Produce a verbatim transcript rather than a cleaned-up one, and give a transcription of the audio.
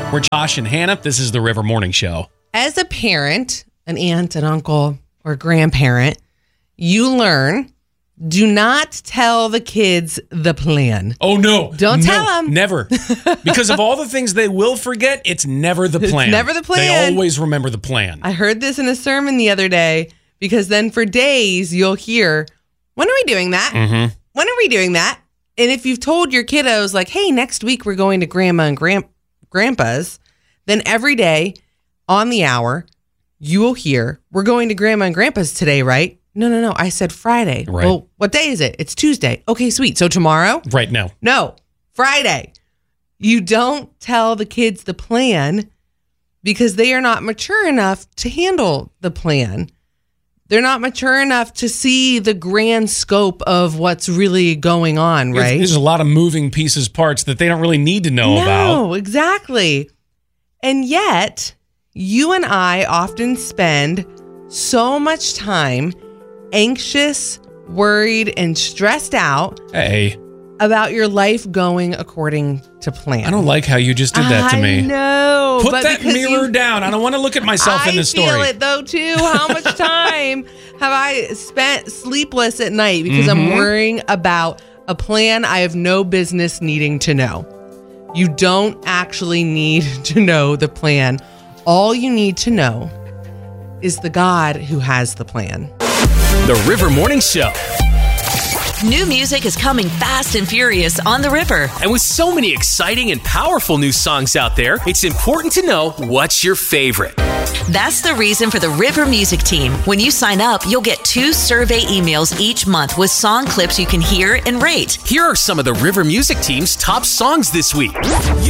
We're Josh and Hannah. This is the River Morning Show. As a parent, an aunt, an uncle, or grandparent, you learn, do not tell the kids the plan. Oh, no. Don't no, tell them. Never. Because of all the things they will forget, it's never the plan. It's never the plan. They always remember the plan. I heard this in a sermon the other day, because then for days you'll hear, when are we doing that? Mm-hmm. When are we doing that? And if you've told your kiddos, like, hey, next week we're going to grandma and grand- grandpa's, then every day on the hour, you will hear, we're going to grandma and grandpa's today, right? No, no, no. I said Friday. Right. Well, what day is it? It's Tuesday. Okay, sweet. So tomorrow? Right now. No, Friday. You don't tell the kids the plan because they are not mature enough to handle the plan. They're not mature enough to see the grand scope of what's really going on, right? There's a lot of moving pieces, parts that they don't really need to know no, about. No, exactly. And yet, you and I often spend so much time anxious, worried, and stressed out Hey. about your life going according to plan. I don't like how you just did that to I me. know. Put but that because mirror you- down. I don't want to look at myself I in the story. I feel it though too. How much time have I spent sleepless at night because Mm-hmm. I'm worrying about a plan I have no business needing to know? You don't actually need to know the plan. All you need to know is the God who has the plan. The River Morning Show. New music is coming fast and furious on the River. And with so many exciting and powerful new songs out there, it's important to know what's your favorite. That's the reason for the River Music Team. When you sign up, you'll get two survey emails each month with song clips you can hear and rate. Here are some of the River Music Team's top songs this week.